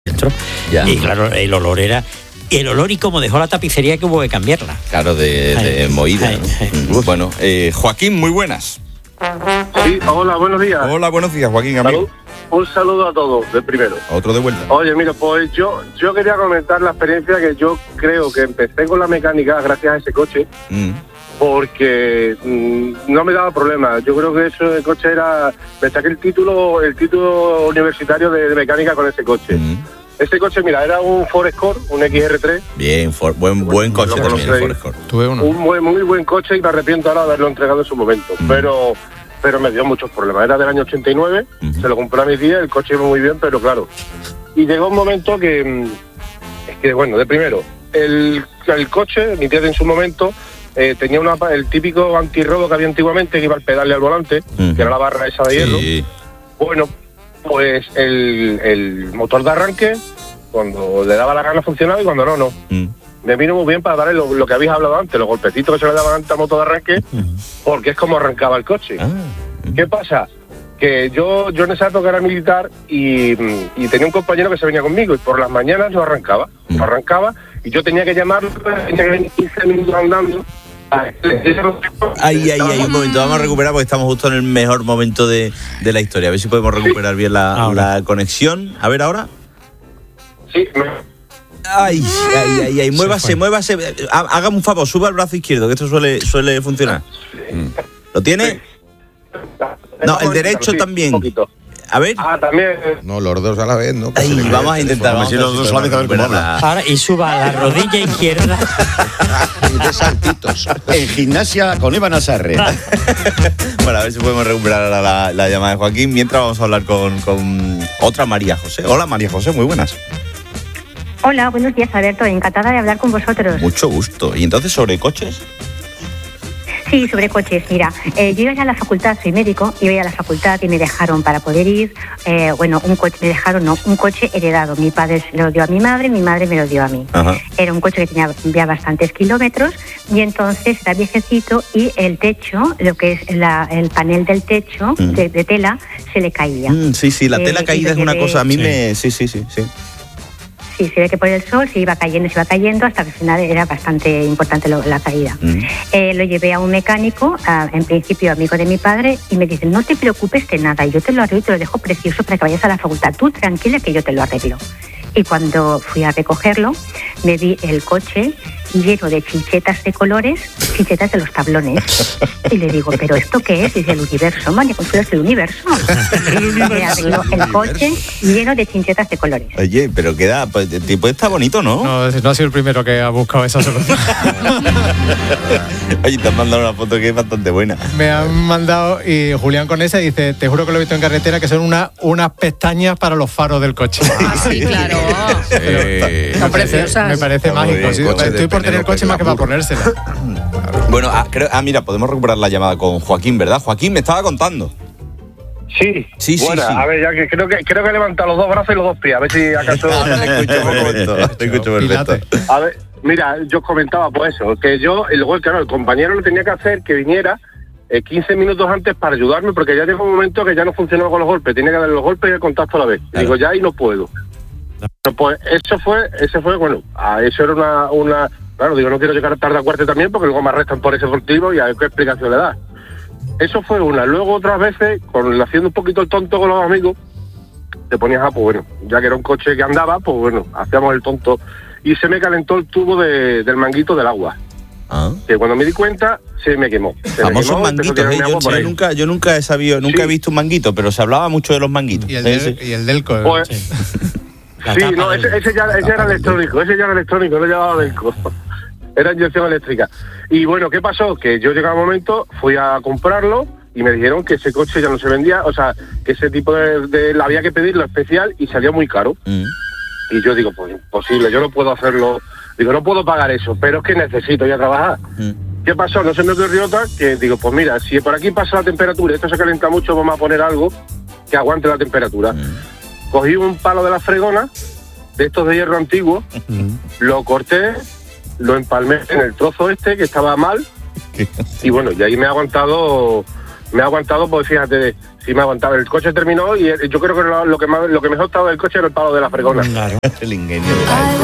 dentro. Ya. Y claro, el olor y como dejó la tapicería que hubo que cambiarla. Claro, de moída, ¿no? Bueno, Joaquín, muy buenas. Sí, hola, buenos días. Hola, buenos días, Joaquín, amigo. Un saludo a todos, de primero. Otro de vuelta. Oye, mira, pues yo quería comentar la experiencia que yo creo que empecé con la mecánica gracias a ese coche, porque no me daba problema. Yo creo que ese coche me saqué el título universitario de mecánica con ese coche. Ese coche, mira, era un Ford Escort, un XR3. Bien, buen coche también, el Ford Escort. Tuve uno. Muy buen coche y me arrepiento ahora de haberlo entregado en su momento. Pero me dio muchos problemas. Era del año 89, se lo compré a mis días, el coche iba muy bien, pero claro. Y llegó un momento que bueno, de primero, el coche, mi tía en su momento, tenía el típico antirrobo que había antiguamente, que iba al pedal y al volante, que era la barra esa de hierro. Sí. Bueno, pues el motor de arranque, cuando le daba la gana funcionaba y cuando no. Me vino muy bien para darle lo que habéis hablado antes, los golpecitos que se le daban antes al motor de arranque, porque es como arrancaba el coche. ¿Qué pasa? Que yo en esa época era militar y tenía un compañero que se venía conmigo y por las mañanas no arrancaba. Y yo tenía que llamarlo, tenía que venir 15 minutos andando. Ahí, un momento, vamos a recuperar porque estamos justo en el mejor momento de la historia. A ver si podemos recuperar bien la conexión. A ver ahora. Sí, Ay, muévase. Hágame un favor, suba el brazo izquierdo, que esto suele funcionar. ¿Lo tiene? No, el derecho también. A ver. También. No, los dos a la vez, ¿no? Ay, vamos a intentar. Vamos a ver si los dos a la vez, a ver cómo habla. Ahora, y suba la rodilla izquierda. De saltitos. En gimnasia con Eva Nazarre. Bueno, a ver si podemos recuperar ahora la llamada de Joaquín. Mientras vamos a hablar con otra María José. Hola, María José, muy buenas. Hola, buenos días, Alberto. Encantada de hablar con vosotros. Mucho gusto. ¿Y entonces sobre coches? Sí, sobre coches. Mira, yo iba ya a la facultad, soy médico, iba ya a la facultad y me dejaron para poder ir, un coche heredado. Mi padre se lo dio a mi madre me lo dio a mí. Ajá. Era un coche que tenía ya bastantes kilómetros y entonces era viejecito y el techo, lo que es el panel del techo de tela, se le caía. Sí, la tela caída es una cosa, a mí me... Sí. Sí, se ve que por el sol se iba cayendo, hasta que al final era bastante importante la caída. Lo llevé a un mecánico, en principio amigo de mi padre, y me dice, no te preocupes de nada, yo te lo arreglo y te lo dejo precioso para que vayas a la facultad. Tú tranquila que yo te lo arreglo. Y cuando fui a recogerlo, me vi el coche lleno de chinchetas de colores, chinchetas de los tablones. Y le digo, ¿pero esto qué es? Dice, el universo, María Consuelo, es el universo. Me arregló el coche lleno de chinchetas de colores. Oye, pero queda, pues, el tipo está bonito, ¿no? No ha sido el primero que ha buscado esa solución. Oye, te han mandado una foto que es bastante buena. Me han mandado, y Julián con esa dice, te juro que lo he visto en carretera, que son unas pestañas para los faros del coche. Sí, claro. Son preciosas. Me parece mágico. Sí, estoy por tener coche más que para ponérsela. Bueno, mira, podemos recuperar la llamada con Joaquín, ¿verdad? Joaquín, me estaba contando. Sí. Bueno, a ver, ya que creo que he levantado los dos brazos y los dos pies, a ver si acaso... Te escucho perfecto. A ver, mira, yo os comentaba pues eso, que yo, el compañero lo tenía que hacer que viniera 15 minutos antes para ayudarme, porque ya llegó un momento que ya no funcionaba con los golpes, tenía que dar los golpes y el contacto a la vez. Claro. Digo, ya ahí no puedo. Pero pues ese fue, bueno, eso era una claro, digo, no quiero llegar tarde a cuarto también, porque luego me arrestan por ese motivo y a ver qué explicación le da. Eso fue una. Luego otras veces, haciendo un poquito el tonto con los amigos, te ponías pues bueno, ya que era un coche que andaba, pues bueno, hacíamos el tonto. Y se me calentó el tubo del manguito del agua. Que cuando me di cuenta, se me quemó. Famosos manguitos, yo nunca he sabido, nunca he visto un manguito, pero se hablaba mucho de los manguitos. Y el delco. Pues, sí, no, ese ya era electrónico, no llevaba delco. Era inyección eléctrica. Y bueno, ¿qué pasó? Que yo llegaba un momento, fui a comprarlo y me dijeron que ese coche ya no se vendía, o sea, que ese tipo de había que pedirlo especial y salía muy caro. Y yo digo, pues imposible, yo no puedo hacerlo, digo, no puedo pagar eso, pero es que necesito ir a trabajar. ¿Qué pasó? No se me ocurrió otra, que digo, pues mira, si por aquí pasa la temperatura, esto se calienta mucho, vamos a poner algo que aguante la temperatura. Cogí un palo de la fregona, de estos de hierro antiguo, lo corté, lo empalmé en el trozo que estaba mal, y bueno, y ahí me ha aguantado, pues fíjate, Sí me aguantaba. El coche terminó y yo creo que lo que mejor estaba del coche era el palo de la fregona. Claro. El ingenio de la